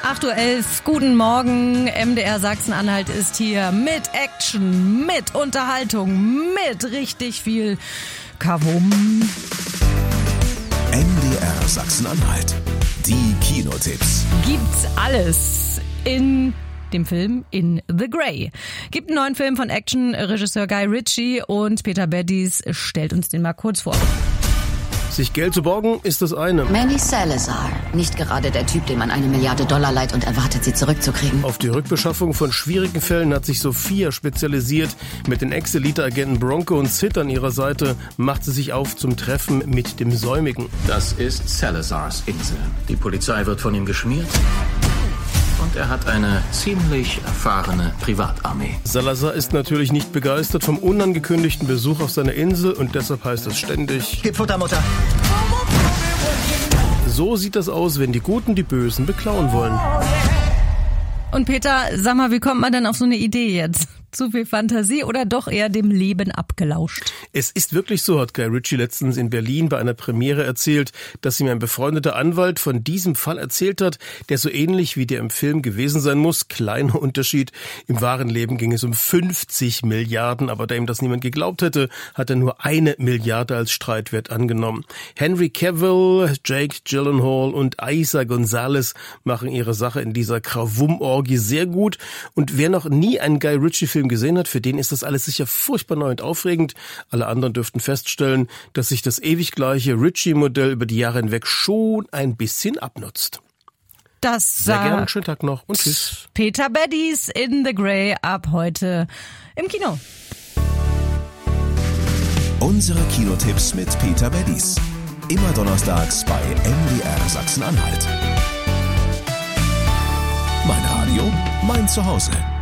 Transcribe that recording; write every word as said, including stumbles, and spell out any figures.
acht Uhr elf, guten Morgen. M D R Sachsen-Anhalt ist hier mit Action, mit Unterhaltung, mit richtig viel Kavum. M D R Sachsen-Anhalt, die Kinotipps. Gibt's alles in dem Film In the Grey. Gibt einen neuen Film von Action-Regisseur Guy Ritchie und Peter Beddies stellt uns den mal kurz vor. Sich Geld zu borgen, ist das eine. Manny Salazar. Nicht gerade der Typ, dem man eine Milliarde Dollar leiht und erwartet, sie zurückzukriegen. Auf die Rückbeschaffung von schwierigen Fällen hat sich Sophia spezialisiert. Mit den Ex-Elite-Agenten Bronco und Sid an ihrer Seite macht sie sich auf zum Treffen mit dem Säumigen. Das ist Salazars Insel. Die Polizei wird von ihm geschmiert. Und er hat eine ziemlich erfahrene Privatarmee. Salazar ist natürlich nicht begeistert vom unangekündigten Besuch auf seiner Insel und deshalb heißt es ständig: Gib Futter, Mutter! So sieht das aus, wenn die Guten die Bösen beklauen wollen. Und Peter, sag mal, wie kommt man denn auf so eine Idee jetzt? Zu viel Fantasie oder doch eher dem Leben abgelauscht? Es ist wirklich so, hat Guy Ritchie letztens in Berlin bei einer Premiere erzählt, dass ihm ein befreundeter Anwalt von diesem Fall erzählt hat, der so ähnlich wie der im Film gewesen sein muss. Kleiner Unterschied, im wahren Leben ging es um fünfzig Milliarden, aber da ihm das niemand geglaubt hätte, hat er nur eine Milliarde als Streitwert angenommen. Henry Cavill, Jake Gyllenhaal und Eiza González machen ihre Sache in dieser Krawum-Orgie sehr gut. Und wer noch nie einen Guy Ritchie-Film gesehen hat, für den ist das alles sicher furchtbar neu und aufregend. Alle anderen dürften feststellen, dass sich das ewig gleiche Ritchie-Modell über die Jahre hinweg schon ein bisschen abnutzt. Das Sehr gerne, einen schönen Tag noch und tschüss. Peter Beddies in the Grey ab heute im Kino. Unsere Kinotipps mit Peter Beddies. Immer donnerstags bei M D R Sachsen-Anhalt. Mein Radio, mein Zuhause.